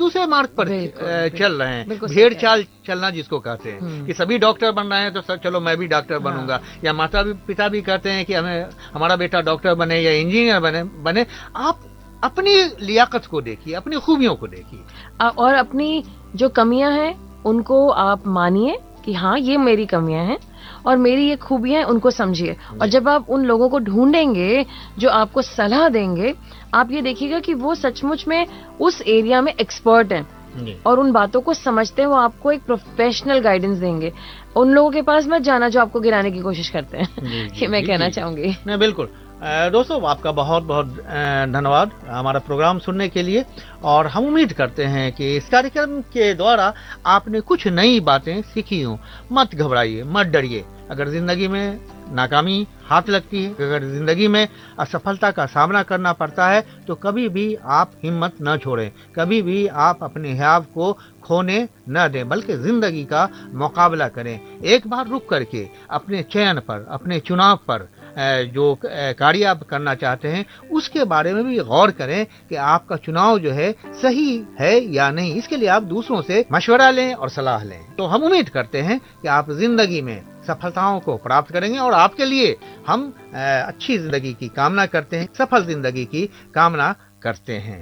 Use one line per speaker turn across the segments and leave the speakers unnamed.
दूसरे मार्ग पर चल रहे हैं। भेड़ चाल चलना जिसको कहते हैं कि सभी डॉक्टर बन रहे हैं तो सर चलो मैं भी डॉक्टर बनूंगा, या माता पिता भी कहते हैं कि हमें हमारा बेटा डॉक्टर बने या इंजीनियर बने। आप अपनी लियाकत को देखिए, अपनी खूबियों को देखिए
और अपनी जो कमियां हैं उनको आप मानिए कि हाँ ये मेरी कमियां हैं और मेरी ये खूबियां हैं, उनको समझिए। और जब आप उन लोगों को ढूंढेंगे जो आपको सलाह देंगे, आप ये देखिएगा कि वो सचमुच में उस एरिया में एक्सपर्ट हैं और उन बातों को समझते हैं। वो आपको एक प्रोफेशनल गाइडेंस देंगे। उन लोगों के पास मत जाना जो आपको गिराने की कोशिश करते हैं। ये मैं कहना चाहूंगी।
नहीं, बिल्कुल। दोस्तों, आपका बहुत बहुत धन्यवाद हमारा प्रोग्राम सुनने के लिए, और हम उम्मीद करते हैं कि इस कार्यक्रम के द्वारा आपने कुछ नई बातें सीखी हों। मत घबराइए, मत डरिए। अगर जिंदगी में नाकामी हाथ लगती है, अगर जिंदगी में असफलता का सामना करना पड़ता है, तो कभी भी आप हिम्मत न छोड़ें, कभी भी आप अपने हियाव को खोने न दें, बल्कि जिंदगी का मुकाबला करें। एक बार रुक करके अपने चयन पर, अपने चुनाव पर, जो कार्य आप करना चाहते हैं उसके बारे में भी गौर करें कि आपका चुनाव जो है सही है या नहीं। इसके लिए आप दूसरों से मशवरा लें और सलाह लें। तो हम उम्मीद करते हैं कि आप जिंदगी में सफलताओं को प्राप्त करेंगे, और आपके लिए हम अच्छी जिंदगी की कामना करते हैं, सफल जिंदगी की कामना करते हैं।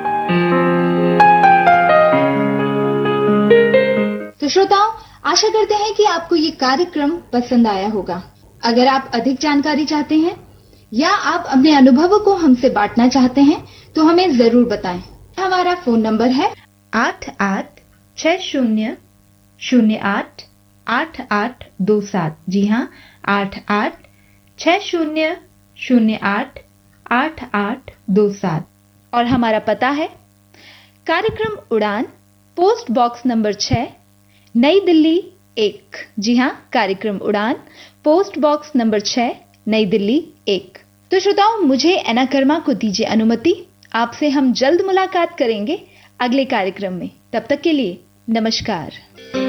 तो श्रोताओं, आशा करते हैं कि आपको ये कार्यक्रम पसंद आया होगा। अगर आप अधिक जानकारी चाहते हैं या आप अपने अनुभवों को हमसे बांटना चाहते हैं तो हमें जरूर बताएं। हमारा फोन नंबर है 8860088827। जी हाँ, 8860088827। और हमारा पता है कार्यक्रम उड़ान, पोस्ट बॉक्स नंबर 6, नई दिल्ली 1। जी हाँ, कार्यक्रम उड़ान, पोस्ट बॉक्स नंबर 6, नई दिल्ली 1। तो श्रोताओं, मुझे एना कर्मा को दीजिए अनुमति। आपसे हम जल्द मुलाकात करेंगे अगले कार्यक्रम में। तब तक के लिए नमस्कार।